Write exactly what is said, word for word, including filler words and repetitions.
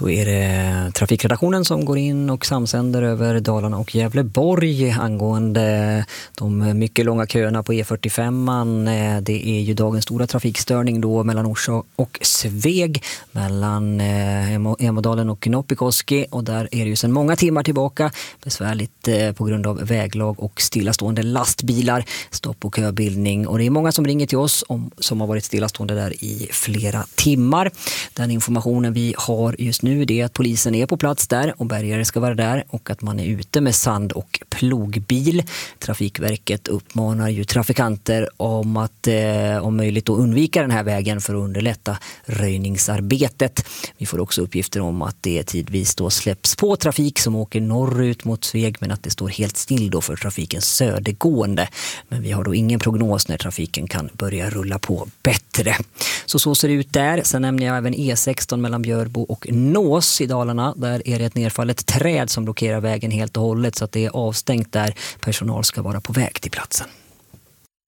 Då är det trafikredaktionen som går in och samsänder över Dalarna och Gävleborg angående de mycket långa köerna på E fyrtiofem. Det är ju dagens stora trafikstörning då mellan Orsa och Sveg, mellan Emådalen och Noppikoski, och där är det ju sedan många timmar tillbaka besvärligt på grund av väglag och stillastående lastbilar, stopp och köbildning, och det är många som ringer till oss om, som har varit stillastående där i flera timmar. Den informationen vi har just nu är att polisen är på plats där och bärgare ska vara där och att man är ute med sand- och plogbil. Trafikverket uppmanar ju trafikanter om att eh, om möjligt att undvika den här vägen för att underlätta röjningsarbetet. Vi får också uppgifter om att det tidvis då släpps på trafik som åker norrut mot Sveg, men att det står helt still då för trafikens södergående. Men vi har då ingen prognos när trafiken kan börja rulla på bättre. Så så ser det ut där. Sen nämner jag även E sexton mellan Björbo och Nås i Dalarna. Där är det ett nedfallet träd som blockerar vägen helt och hållet, så att det är avstängt där. Personal ska vara på väg till platsen.